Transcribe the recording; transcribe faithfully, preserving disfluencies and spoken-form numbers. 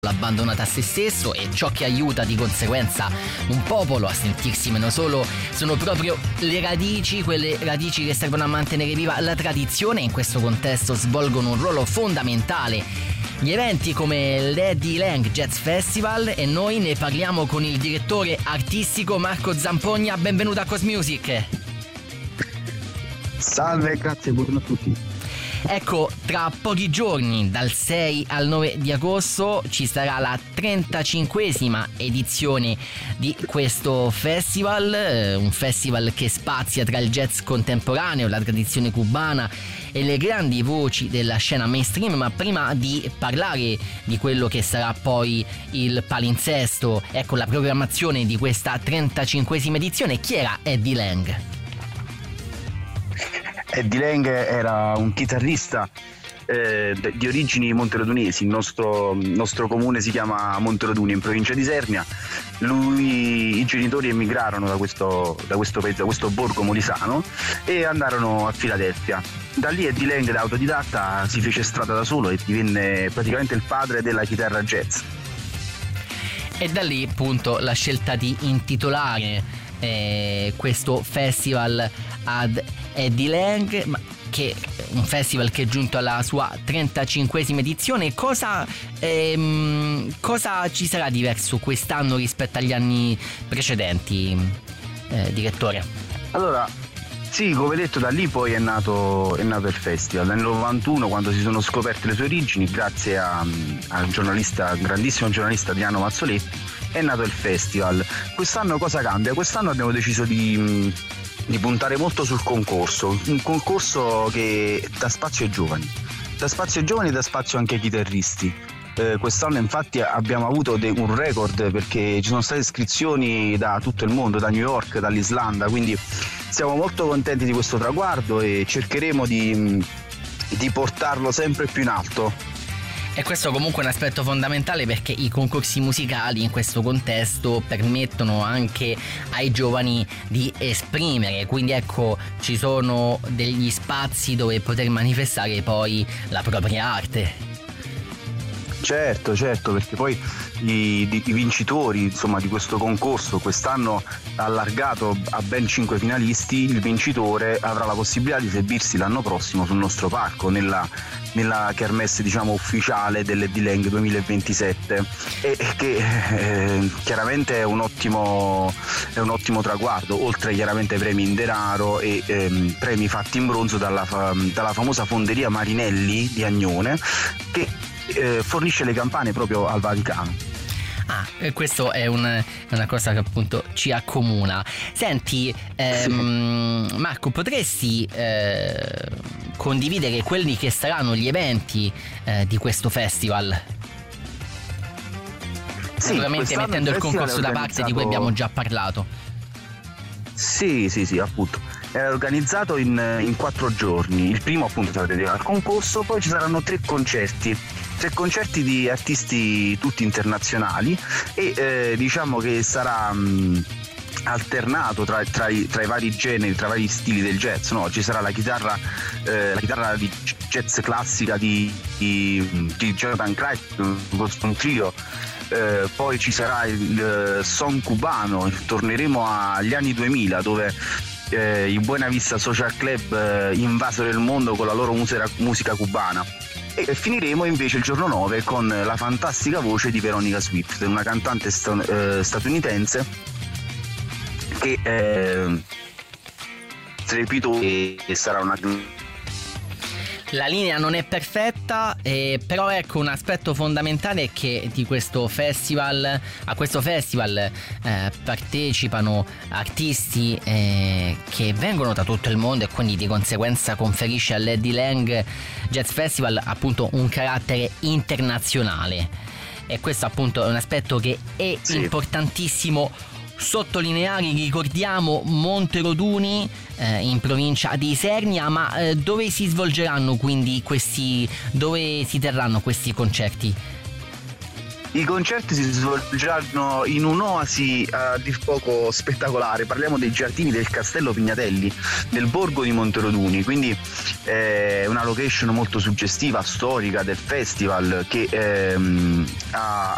abbandonato a se stesso, e ciò che aiuta di conseguenza un popolo a sentirsi meno solo sono proprio le radici, quelle radici che servono a mantenere viva la tradizione. In questo contesto svolgono un ruolo fondamentale gli eventi come l'Eddie Lang Jazz Festival, e noi ne parliamo con il direttore artistico Marco Zampogna. Benvenuto a Cosmusic. Salve, grazie, buongiorno a tutti. Ecco, tra pochi giorni, dal sei al nove di agosto, ci sarà la trentacinquesima edizione di questo festival, eh, un festival che spazia tra il jazz contemporaneo, la tradizione cubana e le grandi voci della scena mainstream. Ma prima di parlare di quello che sarà poi il palinsesto, ecco la programmazione di questa trentacinquesima edizione, chi era Eddie Lang? Eddie Lang era un chitarrista eh, di origini monterodunesi. Il nostro, nostro comune si chiama Monteroduni, in provincia di Isernia. Lui, i genitori emigrarono da questo, da questo paese, da questo borgo molisano, e andarono a Filadelfia. Da lì Eddie Lang, da autodidatta, si fece strada da solo e divenne praticamente il padre della chitarra jazz. E da lì appunto la scelta di intitolare eh, questo festival ad Eddie Lang, ma che un festival che è giunto alla sua trentacinquesima edizione. Cosa, ehm, cosa ci sarà diverso quest'anno rispetto agli anni precedenti, eh, direttore? Allora, sì, come detto, da lì poi è nato, è nato il festival. Nel novantuno, quando si sono scoperte le sue origini, grazie a, a un giornalista, un grandissimo giornalista, Adriano Mazzoletti, è nato il festival. Quest'anno cosa cambia? Quest'anno abbiamo deciso di, di puntare molto sul concorso, un concorso che dà spazio ai giovani, dà spazio ai giovani e dà spazio anche ai chitarristi. Eh, quest'anno infatti abbiamo avuto de- un record, perché ci sono state iscrizioni da tutto il mondo, da New York, dall'Islanda, quindi siamo molto contenti di questo traguardo e cercheremo di, di portarlo sempre più in alto. E questo comunque è un aspetto fondamentale, perché i concorsi musicali in questo contesto permettono anche ai giovani di esprimere, quindi ecco, ci sono degli spazi dove poter manifestare poi la propria arte. Certo, certo, perché poi i, i vincitori, insomma, di questo concorso quest'anno allargato a ben cinque finalisti, il vincitore avrà la possibilità di esibirsi l'anno prossimo sul nostro parco, nella, nella kermesse, diciamo, ufficiale dell'Eddie Lang duemilaventisette, e che eh, chiaramente è un ottimo è un ottimo traguardo, oltre chiaramente ai premi in denaro e ehm, premi fatti in bronzo dalla, dalla famosa fonderia Marinelli di Agnone, che Eh, fornisce le campane proprio al Vaticano. Ah, questo è un, una cosa che appunto ci accomuna. Senti, ehm, sì. Marco, potresti eh, condividere quelli che saranno gli eventi eh, di questo festival? Sì, naturalmente mettendo il, il concorso da parte, di cui abbiamo già parlato. Sì, sì, sì, appunto. È organizzato in, in quattro giorni. Il primo appunto sarà dedicato al concorso, poi ci saranno tre concerti. Tre concerti di artisti tutti internazionali, e eh, diciamo che sarà mh, alternato tra, tra, i, tra i vari generi, tra i vari stili del jazz, no? Ci sarà la chitarra, eh, la chitarra di jazz classica di, di, di Jonathan Crichton, un trio. Eh, poi ci sarà il son cubano, torneremo agli anni duemila, dove eh, i Buena Vista Social Club eh, invasero il mondo con la loro musica, musica cubana. E finiremo invece il giorno nove con la fantastica voce di Veronica Swift, una cantante sta- eh, statunitense che eh, strepito e sarà una... La linea non è perfetta, eh, però ecco, un aspetto fondamentale è che di questo festival, a questo festival eh, partecipano artisti eh, che vengono da tutto il mondo, e quindi di conseguenza conferisce all'Eddie Lang Jazz Festival appunto un carattere internazionale, e questo appunto è un aspetto che è sì. importantissimo sottolineare. Ricordiamo Monteroduni, eh, in provincia di Isernia, ma eh, dove si svolgeranno quindi questi, dove si terranno questi concerti? I concerti si svolgeranno in un'oasi a dir poco spettacolare. Parliamo dei giardini del Castello Pignatelli, nel borgo di Monteroduni, quindi è una location molto suggestiva, storica del festival, che ehm, ha